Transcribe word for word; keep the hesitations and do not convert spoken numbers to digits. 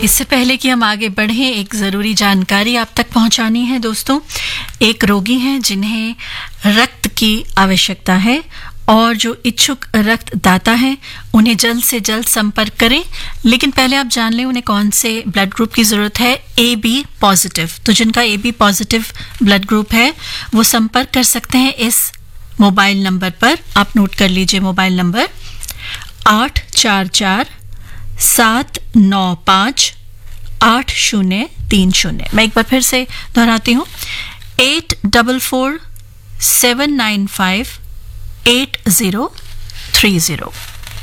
इससे पहले कि हम आगे बढ़ें, एक ज़रूरी जानकारी आप तक पहुंचानी है दोस्तों। एक रोगी हैं जिन्हें रक्त की आवश्यकता है और जो इच्छुक रक्तदाता हैं उन्हें जल्द से जल्द संपर्क करें। लेकिन पहले आप जान लें उन्हें कौन से ब्लड ग्रुप की ज़रूरत है। ए बी पॉजिटिव, तो जिनका A B positive blood group है वो संपर्क कर सकते हैं इस मोबाइल नंबर पर। आप नोट कर लीजिए मोबाइल नंबर आठ चार चार सात नौ पाँच आठ शून्य तीन शून्य। मैं एक बार फिर से दोहराती हूँ, eight double four seven nine five eight zero three zero.